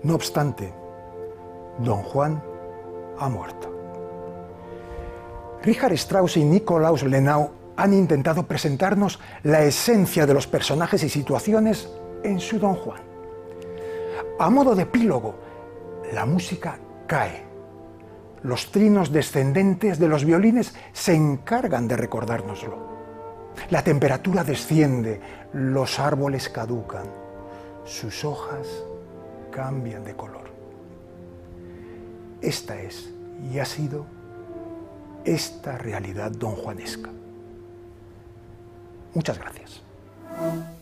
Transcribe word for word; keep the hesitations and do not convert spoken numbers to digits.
No obstante, Don Juan ha muerto. Richard Strauss y Nikolaus Lenau han intentado presentarnos la esencia de los personajes y situaciones en su Don Juan. A modo de epílogo, la música cae. Los trinos descendentes de los violines se encargan de recordárnoslo. La temperatura desciende, los árboles caducan, sus hojas cambian de color. Esta es y ha sido esta realidad donjuanesca. Muchas gracias.